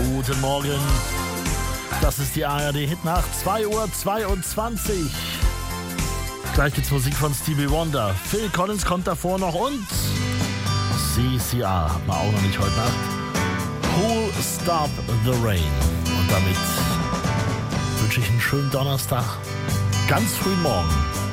guten Morgen. Das ist die ARD Hitnacht, 2:22 Uhr. Gleich gibt's Musik von Stevie Wonder. Phil Collins kommt davor noch und CCR hat man auch noch nicht heute Nacht. Who'll Stop the Rain? Und damit wünsche ich einen schönen Donnerstag. Ganz früh morgen.